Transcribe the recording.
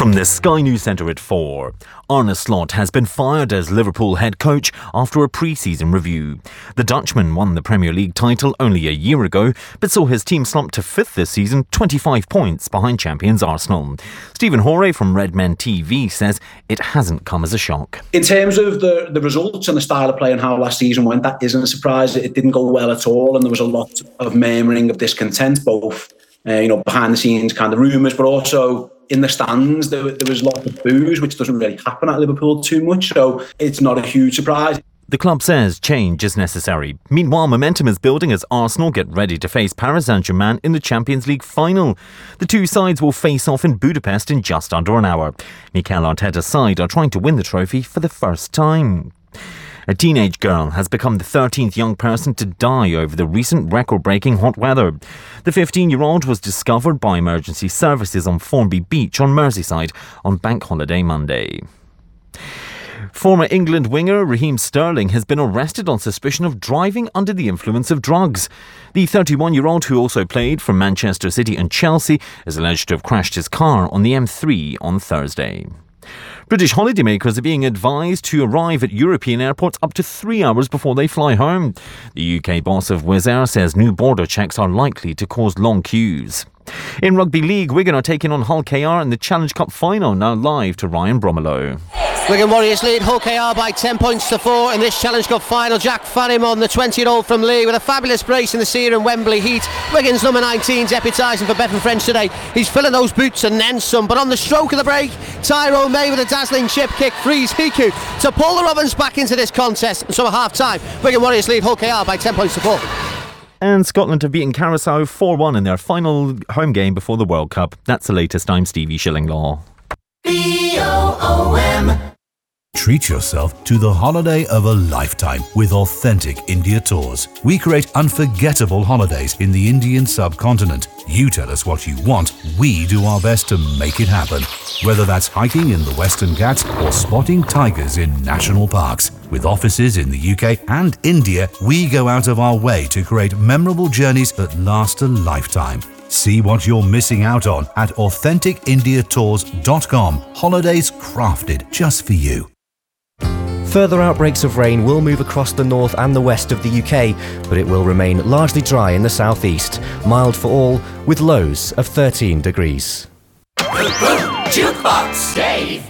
From the Sky News Centre at 4, Arne Slot has been fired as Liverpool head coach after a pre-season review. The Dutchman won the Premier League title only a year ago, but saw his team slump to 5th this season, 25 points behind champions Arsenal. Stephen Hoare from Redmen TV says it hasn't come as a shock. In terms of the results and the style of play and how last season went, that isn't a surprise. It didn't go well at all, and there was a lot of murmuring of discontent, both behind the scenes kind of rumours, but also in the stands, there was lots of boos, which doesn't really happen at Liverpool too much, so it's not a huge surprise. The club says change is necessary. Meanwhile, momentum is building as Arsenal get ready to face Paris Saint-Germain in the Champions League final. The two sides will face off in Budapest in just under an hour. Mikel Arteta's side are trying to win the trophy for the first time. A teenage girl has become the 13th young person to die over the recent record-breaking hot weather. The 15-year-old was discovered by emergency services on Formby Beach on Merseyside on Bank Holiday Monday. Former England winger Raheem Sterling has been arrested on suspicion of driving under the influence of drugs. The 31-year-old, who also played for Manchester City and Chelsea, is alleged to have crashed his car on the M3 on Thursday. British holidaymakers are being advised to arrive at European airports up to 3 hours before they fly home. The UK boss of Wizz Air says new border checks are likely to cause long queues. In Rugby League, Wigan are taking on Hull KR in the Challenge Cup final, now live to Ryan Bromelo. Wigan Warriors lead Hull KR by 10 points to 4 in this Challenge Cup final. Jack Fanimon, the 20-year-old from Lee, with a fabulous brace in the Sear Wembley heat. Wigan's number 19 deputising for Bevan French today. He's filling those boots and then some, but on the stroke of the break, Tyrone May with a dazzling chip kick frees Hiku to pull the Robins back into this contest. And so at half-time, Wigan Warriors lead Hull KR by 10 points to 4. And Scotland have beaten Curaçao 4-1 in their final home game before the World Cup. That's the latest. I'm Stevie Shillinglaw. BOOM. Treat yourself to the holiday of a lifetime with Authentic India Tours. We create unforgettable holidays in the Indian subcontinent. You tell us what you want, we do our best to make it happen. Whether that's hiking in the Western Ghats or spotting tigers in national parks. With offices in the UK and India, we go out of our way to create memorable journeys that last a lifetime. See what you're missing out on at AuthenticIndiaTours.com. Holidays crafted just for you. Further outbreaks of rain will move across the north and the west of the UK, but it will remain largely dry in the southeast. Mild for all, with lows of 13 degrees. Jukebox Dave.